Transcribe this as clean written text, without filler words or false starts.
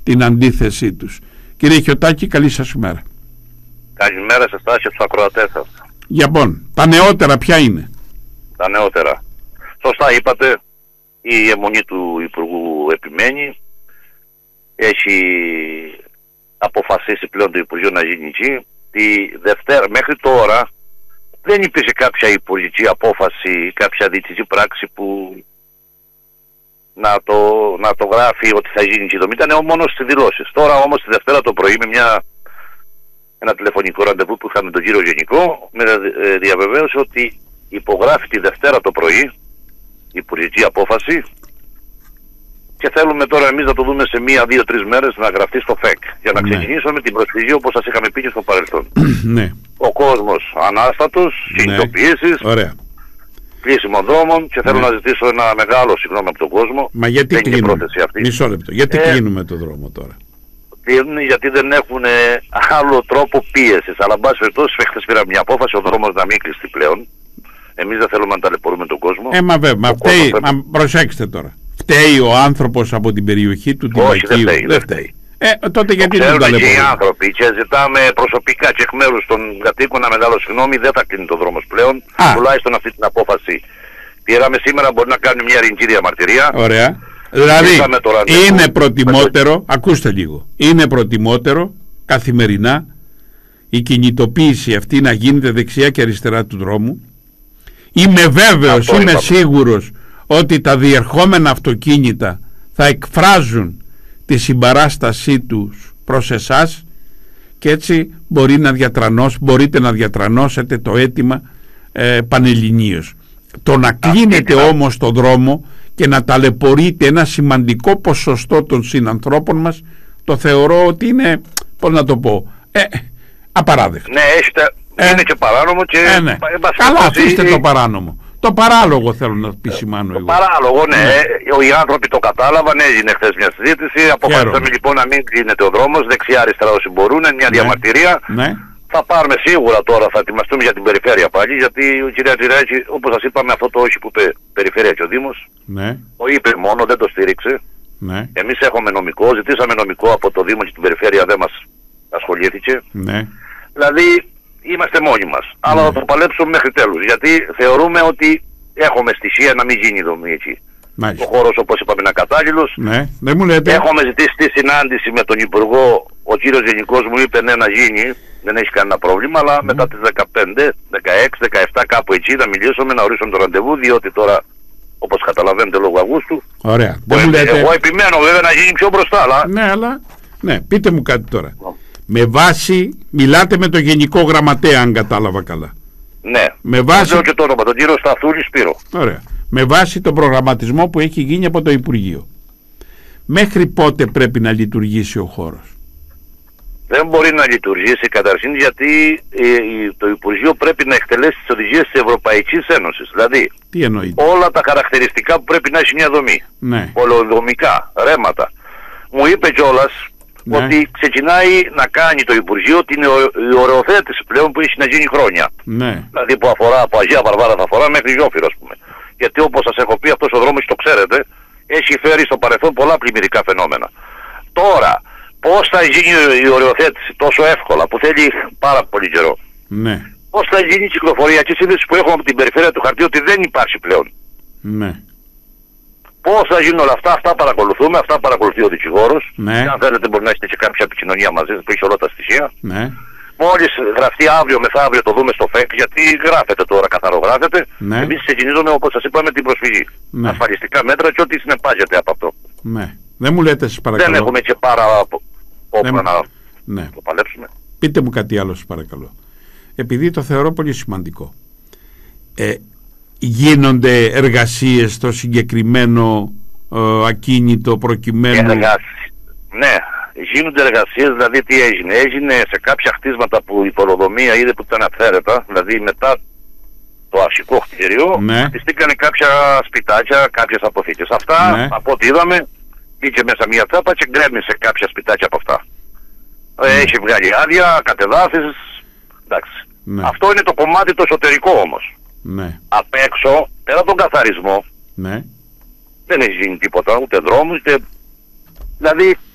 την αντίθεσή τους. Κύριε Χιωτάκη, καλή σας ημέρα. Καλημέρα σε εσάς και στους ακροατές σας. Λοιπόν, τα νεότερα ποια είναι? Τα νεότερα. Σωστά είπατε, η αιμονή του Υπουργού επιμένει. Έχει αποφασίσει πλέον το Υπουργείο να γίνει εκεί. Τη Δευτέρα, μέχρι τώρα δεν υπήρχε κάποια υπουργική απόφαση, κάποια διοικητική πράξη που να το γράφει ότι θα γίνει εκεί. Ήταν μόνο στις δηλώσεις. Τώρα όμως τη Δευτέρα το πρωί με ένα τηλεφωνικό ραντεβού που είχαμε τον κύριο Γενικό, με διαβεβαίωσε ότι υπογράφει τη Δευτέρα το πρωί υπουργική απόφαση και θέλουμε τώρα εμείς να το δούμε σε 1, 2, 3 μέρες να γραφτεί στο ΦΕΚ για να ξεκινήσουμε την προσφυγή όπως σας είχαμε πει και στο παρελθόν. Ναι. Ο κόσμος ανάστατος, κινητοποιήσεις, κλείσιμο δρόμων και θέλω να ζητήσω ένα μεγάλο συγγνώμη από τον κόσμο. Μα γιατί κλείνουμε? Μισό λεπτό. Γιατί κλείνουμε το δρόμο τώρα? Γιατί δεν έχουν άλλο τρόπο πίεσης. Αλλά, εν πάση περιπτώσει, χθες πήραμε μια απόφαση ο δρόμος να μην κλειστεί πλέον. Εμείς δεν θέλουμε να ταλαιπωρούμε τον κόσμο. Μα βέβαια, προσέξτε τώρα. Φταίει ο άνθρωπος από την περιοχή του? Όχι, δεν φταίει. Τότε γιατί δεν ταλαιπωρούμε? Και οι άνθρωποι και ζητάμε προσωπικά και εκ μέρους των κατοίκων ένα μεγάλο συγγνώμη, δεν θα κλείνει το δρόμος πλέον. Τουλάχιστον αυτή την απόφαση πήραμε σήμερα, μπορεί να κάνουμε μια ειρηνική διαμαρτυρία. Ωραία. Δηλαδή είναι προτιμότερο, ακούστε λίγο, είναι προτιμότερο καθημερινά η κινητοποίηση αυτή να γίνεται δεξιά και αριστερά του δρόμου. Είμαι βέβαιος, είμαι σίγουρος ότι τα διερχόμενα αυτοκίνητα θα εκφράζουν τη συμπαράστασή τους προς εσάς και έτσι μπορείτε να διατρανώσετε το αίτημα πανελληνίως. Το να κλείνετε όμως το δρόμο και να ταλαιπωρείτε ένα σημαντικό ποσοστό των συνανθρώπων μας, το θεωρώ ότι είναι, πώς να το πω, απαράδεκτο. Ναι, είναι και παράνομο και... Καλά, αφήστε το παράνομο. Το παράλογο θέλω να επισημάνω εγώ. Το παράλογο, ναι. Οι άνθρωποι το κατάλαβαν, έγινε χθες μια συζήτηση. Αποφασίσαμε λοιπόν να μην κλείνεται ο δρόμος, δεξιά-αριστερά όσοι μπορούν, μια διαμαρτυρία. Θα πάρουμε σίγουρα τώρα, θα ετοιμαστούμε για την περιφέρεια πάλι, γιατί η κυρία Τζιράκη, όπως σας είπαμε, αυτό το όχι που είπε περιφέρεια και ο Δήμος, το είπε μόνο, δεν το στήριξε. Εμείς έχουμε νομικό, ζητήσαμε νομικό από το Δήμο και την περιφέρεια, δεν μας ασχολήθηκε. Δηλαδή είμαστε μόνοι μας. Αλλά θα το παλέψουμε μέχρι τέλους, γιατί θεωρούμε ότι έχουμε στοιχεία να μην γίνει η δομή εκεί. Ο χώρος, όπως είπαμε, είναι ακατάλληλος. Έχουμε ζητήσει τη συνάντηση με τον Υπουργό. Ο κύριος Γενικός μου είπε ναι, να γίνει, δεν έχει κανένα πρόβλημα, αλλά μετά τις 15, 16, 17 κάπου εκεί να μιλήσουμε, να ορίσουμε το ραντεβού, διότι τώρα, όπως καταλαβαίνετε, λόγω Αυγούστου. Ωραία. Εγώ επιμένω βέβαια να γίνει πιο μπροστά, αλλά... Ναι, πείτε μου κάτι τώρα. Με βάση, μιλάτε με τον Γενικό Γραμματέα, αν κατάλαβα καλά. Ναι, με βάση... και το όνομα, τον κύριο Σταθούλη Σπύρο. Ωραία. Με βάση τον προγραμματισμό που έχει γίνει από το Υπουργείο. Μέχρι πότε πρέπει να λειτουργήσει ο χώρος? Δεν μπορεί να λειτουργήσει καταρχήν γιατί το Υπουργείο πρέπει να εκτελέσει τις οδηγίες της Ευρωπαϊκής Ένωσης. Δηλαδή, όλα τα χαρακτηριστικά που πρέπει να έχει μια δομή. Πολεοδομικά, ρέματα. Μου είπε κιόλας ότι ξεκινάει να κάνει το Υπουργείο την οριοθέτηση πλέον που έχει να γίνει χρόνια. Δηλαδή που αφορά από Αγία Βαρβάρα θα αφορά μέχρι Γιόφυρο, ας πούμε. Γιατί όπως σας έχω πει, αυτός ο δρόμος, το ξέρετε, έχει φέρει στο παρελθόν πολλά πλημμυρικά φαινόμενα. Τώρα, πώς θα γίνει η οριοθέτηση τόσο εύκολα, που θέλει πάρα πολύ καιρό? Πώς θα γίνει η κυκλοφοριακή σύνδεση που έχουμε από την περιφέρεια του Χαρτίου ότι δεν υπάρχει πλέον? Πώς θα γίνουν όλα αυτά? Αυτά παρακολουθούμε, αυτά παρακολουθεί ο δικηγόρος. Και αν θέλετε μπορεί να έχετε και κάποια επικοινωνία μαζί που έχει όλα τα στοιχεία. Μόλις γραφτεί αύριο μεθαύριο το δούμε στο ΦΕΚ, γιατί γράφεται τώρα, καθαρογράφεται. Εμείς ξεκινήσουμε, όπως σας είπαμε, την προσφυγή. Ασφαλιστικά μέτρα και ό,τι συνεπάγεται από αυτό. Δεν μου λέτε, σας παρακαλώ. Δεν έχουμε και πάρα όπλα να το παλέψουμε. Πείτε μου κάτι άλλο, σας παρακαλώ. Επειδή το θεωρώ πολύ σημαντικό. Γίνονται εργασίες στο συγκεκριμένο ακίνητο προκειμένου... Ναι. Γίνονται εργασίες, δηλαδή τι έγινε? Έγινε σε κάποια χτίσματα που η πολεοδομία είδε που ήταν αυθαίρετα, δηλαδή μετά το αρχικό κτίριο, χτίστηκαν κάποια σπιτάκια, κάποιες αποθήκες. Αυτά, από ό,τι είδαμε, μπήκε μέσα μια τσάπα και γκρέμισε κάποια σπιτάκια από αυτά. Έχει βγάλει άδεια, κατεδάφισεις, εντάξει. Αυτό είναι το κομμάτι το εσωτερικό όμως. Απ' έξω, πέρα από τον καθαρισμό, δεν έχει γίνει τίποτα, ούτε δρόμους, ούτε... Δηλαδή,